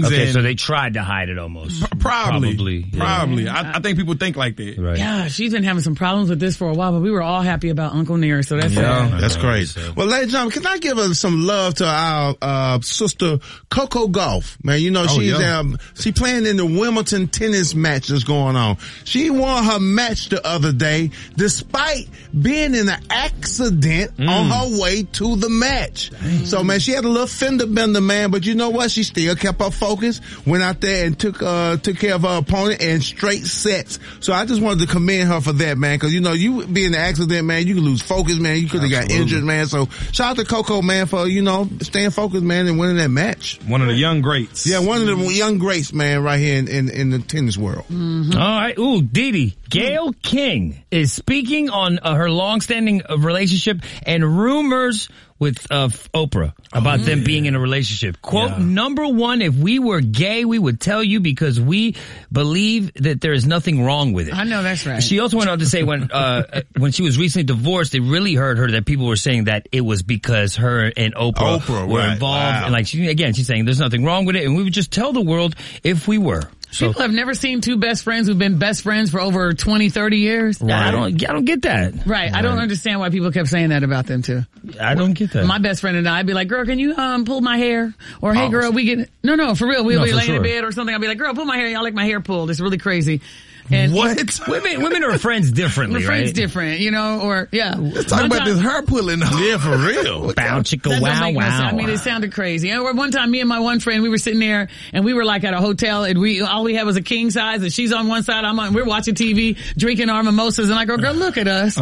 Okay, and so they tried to hide it almost. Probably. Yeah. I think people think like that. Right. Yeah, she's been having some problems with this for a while, but we were all happy about Uncle Near, so that's sad. That's great. Well, ladies and gentlemen, can I give us some love to our sister Coco Gauff? Man, you know, she playing in the Wimbledon tennis match that's going on. She won her match the other day despite being in an accident on her way to the match. So, man, she had a little fender bender, man, but you know what? She still kept her focus, went out there and took care of her opponent in straight sets. So I just wanted to commend her for that, man, because, you know, you be in an accident, man, you can lose focus, man. You could have got injured, man. So shout out to Coco, man, for, you know, staying focused, man, and winning that match. One of the young greats. Yeah, one of the young greats, man, right here in the tennis world. All right. Ooh, Didi. Gayle King is speaking on her long-standing relationship and rumors with Oprah about them being in a relationship. Quote, number one, if we were gay, we would tell you because we believe that there is nothing wrong with it. I know that's right. She also went on to say when she was recently divorced, it really hurt her that people were saying that it was because her and Oprah were involved. Wow. And like, she's saying there's nothing wrong with it. And we would just tell the world if we were. So, people have never seen two best friends who've been best friends for over 20, 30 years. Right. I don't get that. Right. I don't understand why people kept saying that about them too. I don't get that. My best friend and I'd be like, girl, can you pull my hair? Or hey girl, we get no, for real. We'll be laying in bed or something. I'll be like, girl, pull my hair. Y'all like my hair pulled. It's really crazy. And what? Women are friends differently, right? Friends different, you know, or, Let's talk about this hair pulling. Yeah, for real. Bow, chicka, wow, wow. I mean, it sounded crazy. You know, one time, me and my one friend, we were sitting there, and we were like at a hotel, and all we had was a king size, and she's on one side, we're watching TV, drinking our mimosas, and I go, girl, look at us.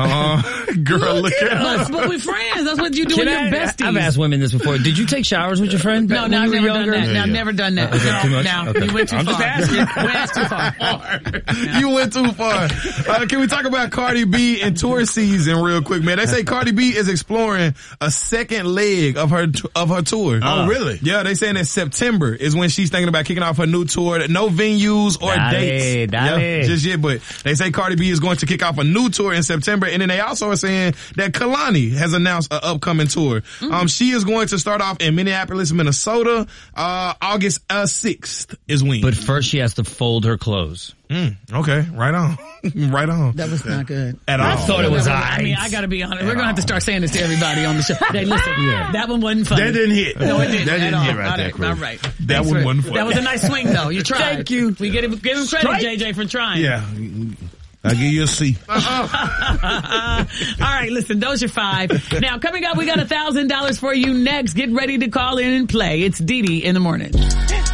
Girl, look at us. But we're friends. That's what you do with your besties. I've asked women this before. Did you take showers with your friend? No, I've never done that. No, I've never done that. Okay, too much? No, Okay. you went too far. I'm just asking. Went too far. You went too far. Can we talk about Cardi B and tour season real quick, man? They say Cardi B is exploring a second leg of her tour. Oh, really? Yeah, they saying that September is when she's thinking about kicking off her new tour. No venues or dates. Yeah, just yet, but they say Cardi B is going to kick off a new tour in September, and then they also are saying that Kalani has announced an upcoming tour. She is going to start off in Minneapolis, Minnesota, August 6th is when. But first she has to fold her clothes. Okay, right on. Right on. That was not good. At all. I thought it was I mean, I gotta be honest. We're gonna have to start saying this to everybody on the show. Hey, listen, that one wasn't funny. That didn't hit. No, it didn't. That didn't hit right there, Chris. All right. That one wasn't funny. That was a nice swing, though. You tried. Thank you. We give him credit, JJ, for trying. Yeah. I'll give you a C. All right, listen, those are 5. Now, coming up, we got $1,000 for you next. Get ready to call in and play. It's Didi in the morning.